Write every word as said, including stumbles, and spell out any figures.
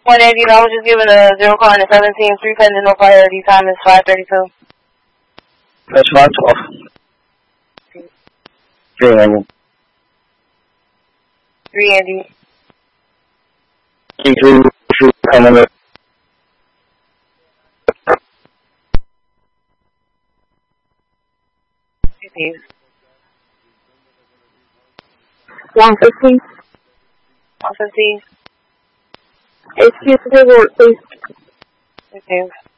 one eighty, I was just given a zero car in a seventeen, three pending, no priority, time is five thirty-two. That's five twelve. Three Andy. Three Andy. Three three three pending. one fifteen. one fifteen. Excuse me, please. Okay.